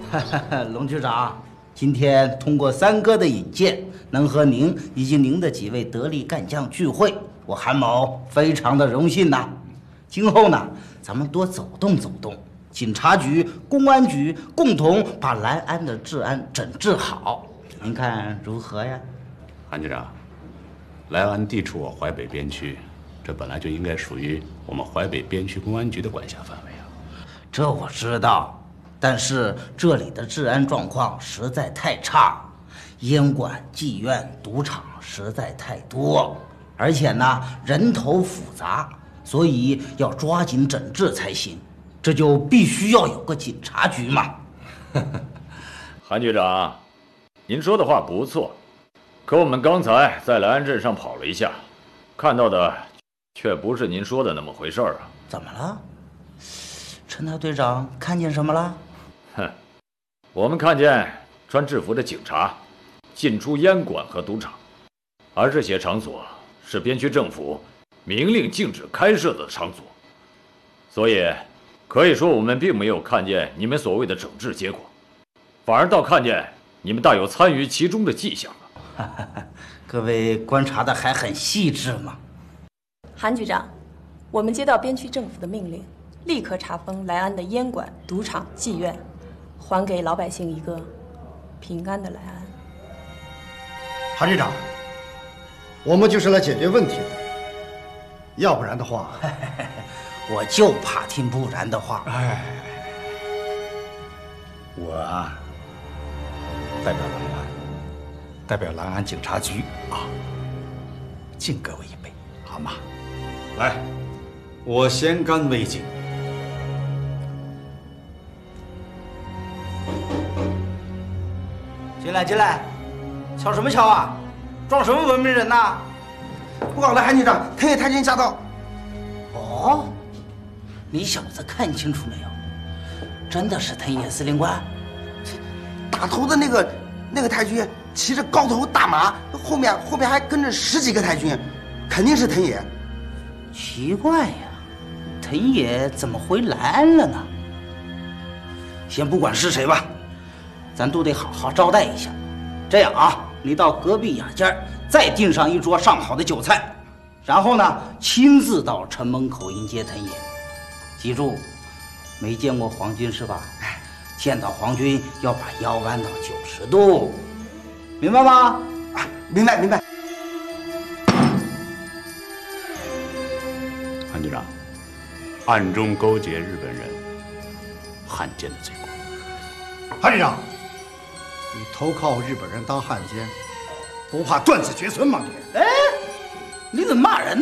龙局长，今天通过三哥的引荐，能和您以及您的几位得力干将聚会，我韩某非常的荣幸呐。今后呢，咱们多走动走动，警察局、公安局共同把莱安的治安整治好，您看如何呀？ 韩局长，莱安地处我淮北边区，这本来就应该属于我们淮北边区公安局的管辖范围啊。 这我知道，但是这里的治安状况实在太差，烟馆、妓院、赌场实在太多，而且呢人头复杂，所以要抓紧整治才行。这就必须要有个警察局嘛。 韩局长，您说的话不错，可我们刚才在莱安镇上跑了一下，看到的却不是您说的那么回事啊。 怎么了？陈大队长看见什么了？ 哼，我们看见穿制服的警察进出烟馆和赌场，而这些场所是边区政府明令禁止开设的场所，所以可以说我们并没有看见你们所谓的整治结果，反而倒看见你们大有参与其中的迹象了。 各位观察的还很细致嘛。 韩局长，我们接到边区政府的命令，立刻查封莱安的烟馆、赌场、妓院，还给老百姓一个平安的莱安。 韩局长，我们就是来解决问题的，要不然的话， 我就怕听不然的话。 我啊，代表莱安，代表莱安警察局啊，敬各位一杯，好吗？来，我先干为敬。 进来，进来，瞧什么瞧啊？装什么文明人呐？ 不搞了，韩局长，藤野太君驾到。 哦，你小子看清楚没有？真的是藤野司令官？ 打头的那个太君骑着高头大马，后面还跟着10几个太君，肯定是藤野。 奇怪呀，藤野怎么回莱安了呢？先不管是谁吧，咱都得好好招待一下。这样啊，你到隔壁雅间再订上一桌上好的酒菜，然后呢，亲自到城门口迎接藤野。记住，没见过皇军是吧？见到皇军要把腰弯到90度，明白吗？ 明白明白。 韩局长，暗中勾结日本人，汉奸的罪过。 韩局长，你投靠日本人当汉奸，不怕断子绝孙吗？你， 你怎么骂人呢？